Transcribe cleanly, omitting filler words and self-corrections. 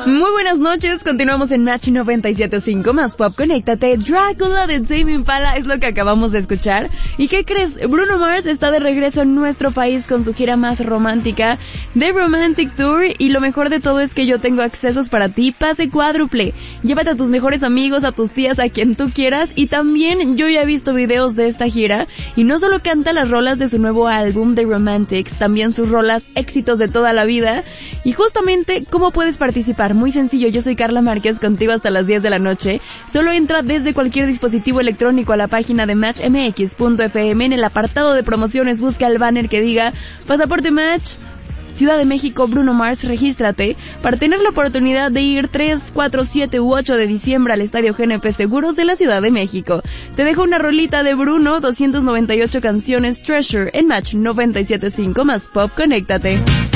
Muy buenas noches, continuamos en Match 97.5 más Pop. Conéctate. Drácula de Tame Impala es lo que acabamos de escuchar. ¿Y qué crees? Bruno Mars está de regreso en nuestro país con su gira más romántica, The Romantic Tour, y lo mejor de todo es que yo tengo accesos para ti, pase cuádruple. Llévate a tus mejores amigos, a tus tías, a quien tú quieras, y también yo ya he visto videos de esta gira, y no solo canta las rolas de su nuevo álbum, The Romantics, también sus rolas éxitos de toda la vida. Y justamente, ¿cómo puedes participar? Muy sencillo, yo soy Carla Márquez, contigo hasta las 10 de la noche. Solo entra desde cualquier dispositivo electrónico a la página de matchmx.fm. En el apartado de promociones busca el banner que diga Pasaporte Match Ciudad de México, Bruno Mars, regístrate para tener la oportunidad de ir 3, 4, 7 u 8 de diciembre al Estadio GNP Seguros de la Ciudad de México. Te dejo una rolita de Bruno, 298 canciones, Treasure, en Match 97.5 más Pop. Conéctate.